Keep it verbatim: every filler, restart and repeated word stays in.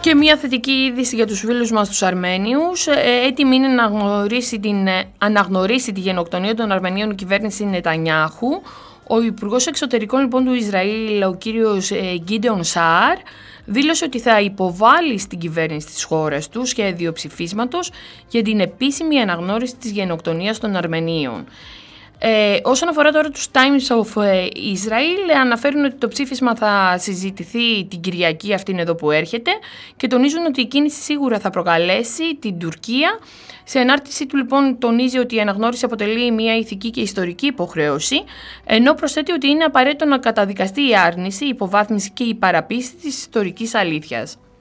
Και μια θετική είδηση για τους φίλους μας τους Αρμένιους. Έτοιμη είναι να αναγνωρίσει, την, αναγνωρίσει τη γενοκτονία των Αρμενίων η κυβέρνηση Νετανιάχου. Ο Υπουργός Εξωτερικών λοιπόν του Ισραήλ, ο κύριος Γκίντεον Σαάρ, δήλωσε ότι θα υποβάλει στην κυβέρνηση της χώρας του σχέδιο ψηφίσματος για την επίσημη αναγνώριση της γενοκτονίας των Αρμενίων. Ε, όσον αφορά τώρα τους Times of Israel, αναφέρουν ότι το ψήφισμα θα συζητηθεί την Κυριακή αυτήν εδώ που έρχεται και τονίζουν ότι η κίνηση σίγουρα θα προκαλέσει την Τουρκία. Σε ανάρτησή του λοιπόν τονίζει ότι η αναγνώριση αποτελεί μια ηθική και ιστορική υποχρέωση, ενώ προσθέτει ότι είναι απαραίτητο να καταδικαστεί η άρνηση, η υποβάθμιση και η παραποίηση της ιστορικής αλήθειας.